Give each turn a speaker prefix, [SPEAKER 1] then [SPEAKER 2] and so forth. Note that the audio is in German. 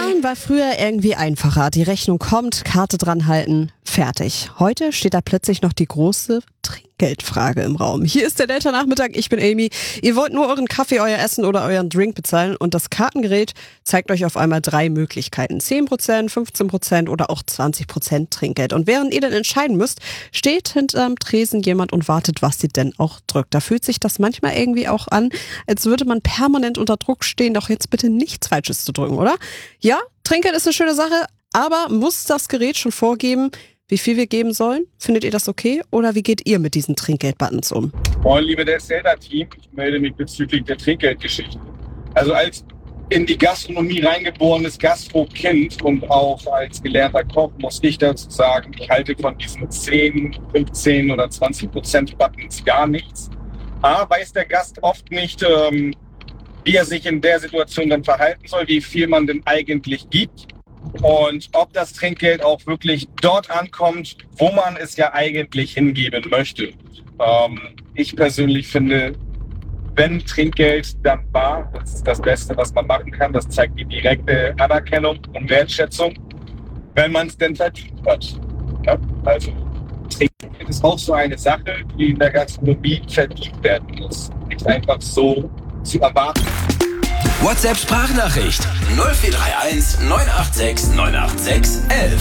[SPEAKER 1] Zahlen war früher irgendwie einfacher. Die Rechnung kommt, Karte dran halten, fertig. Heute steht da plötzlich noch die große Trinkgeldfrage im Raum. Hier ist der Delta-Nachmittag, ich bin Amy. Ihr wollt nur euren Kaffee, euer Essen oder euren Drink bezahlen und das Kartengerät zeigt euch auf einmal 3 Möglichkeiten. 10%, 15% oder auch 20% Trinkgeld. Und während ihr dann entscheiden müsst, steht hinterm Tresen jemand und wartet, was ihr denn auch drückt. Da fühlt sich das manchmal irgendwie auch an, als würde man permanent unter Druck stehen, doch jetzt bitte nichts Falsches zu drücken, oder? Ja, Trinkgeld ist eine schöne Sache, aber muss das Gerät schon vorgeben, wie viel wir geben sollen? Findet ihr das okay? Oder wie geht ihr mit diesen Trinkgeld-Buttons um?
[SPEAKER 2] Moin, liebe Delta-Team, ich melde mich bezüglich der Trinkgeldgeschichte. Also als in die Gastronomie reingeborenes Gastro-Kind und auch als gelernter Koch muss ich dazu sagen, ich halte von diesen 10, 15 oder 20% Buttons gar nichts. A, weiß der Gast oft nicht, wie er sich in der Situation dann verhalten soll, wie viel man denn eigentlich gibt und ob das Trinkgeld auch wirklich dort ankommt, wo man es ja eigentlich hingeben möchte. Ich persönlich finde, wenn Trinkgeld, dann bar. Das ist das Beste, was man machen kann. Das zeigt die direkte Anerkennung und Wertschätzung, wenn man es denn verdient hat. Ja? Also Trinkgeld ist auch so eine Sache, die in der Gastronomie verdient werden muss. Nicht einfach so zu erwarten.
[SPEAKER 3] WhatsApp-Sprachnachricht 0431 986 986 11.